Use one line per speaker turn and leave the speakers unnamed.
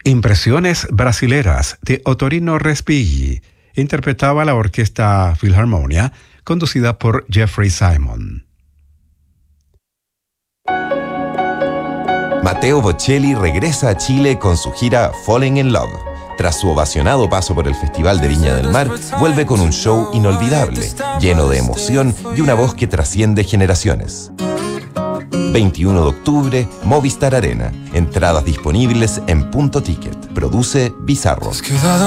Impresiones brasileras de Ottorino Respighi interpretaba la Orquesta Filarmonia, conducida por Jeffrey Simon.
Matteo Bocelli regresa a Chile con su gira Falling in Love. Tras su ovacionado paso por el Festival de Viña del Mar, vuelve con un show inolvidable, lleno de emoción y una voz que trasciende generaciones. 21 de octubre, Movistar Arena. Entradas disponibles en Punto Ticket. Produce Bizarro.